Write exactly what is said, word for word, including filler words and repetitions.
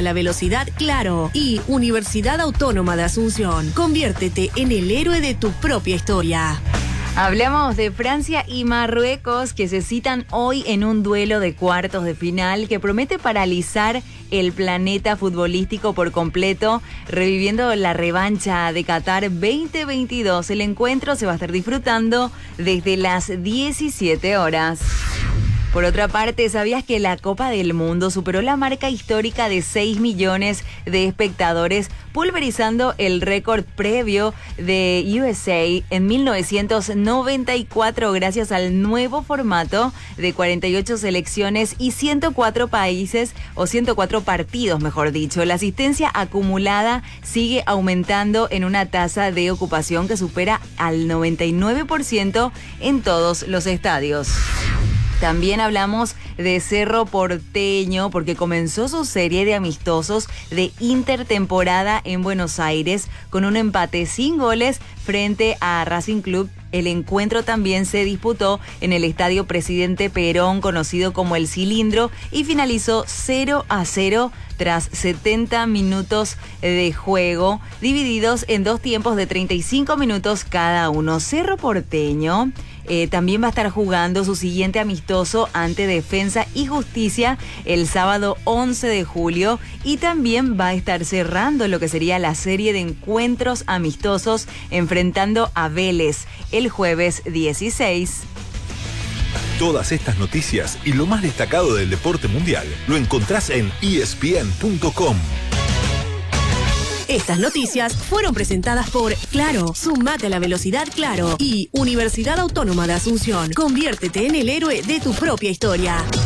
a la velocidad Claro y Universidad Autónoma de Asunción. Conviértete en el héroe de tu propia historia. Hablamos de Francia y Marruecos, que se citan hoy en un duelo de cuartos de final que promete paralizar el planeta futbolístico por completo, reviviendo la revancha de Qatar veinte veintidós. El encuentro se va a estar disfrutando desde las diecisiete horas. Por otra parte, ¿sabías que la Copa del Mundo superó la marca histórica de seis millones de espectadores, pulverizando el récord previo de U S A en mil novecientos noventa y cuatro gracias al nuevo formato de cuarenta y ocho selecciones y ciento cuatro países, o ciento cuatro partidos, mejor dicho? La asistencia acumulada sigue aumentando en una tasa de ocupación que supera al noventa y nueve por ciento en todos los estadios. También hablamos de Cerro Porteño porque comenzó su serie de amistosos de intertemporada en Buenos Aires con un empate sin goles frente a Racing Club. El encuentro también se disputó en el Estadio Presidente Perón, conocido como El Cilindro, y finalizó cero a cero tras setenta minutos de juego, divididos en dos tiempos de treinta y cinco minutos cada uno. Cerro Porteño Eh, también va a estar jugando su siguiente amistoso ante Defensa y Justicia el sábado once de julio y también va a estar cerrando lo que sería la serie de encuentros amistosos enfrentando a Vélez el jueves dieciséis. Todas estas noticias y lo más destacado del deporte mundial lo encontrás en E S P N punto com. Estas noticias fueron presentadas por Claro, sumate a la velocidad Claro y Universidad Autónoma de Asunción. Conviértete en el héroe de tu propia historia.